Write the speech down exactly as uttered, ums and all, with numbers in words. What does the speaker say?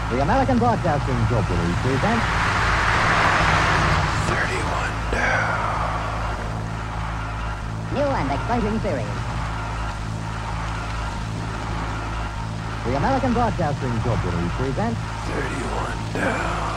The American Broadcasting Corporation presents thirty-one down. new and exciting series. The American Broadcasting Corporation presents thirty-one down.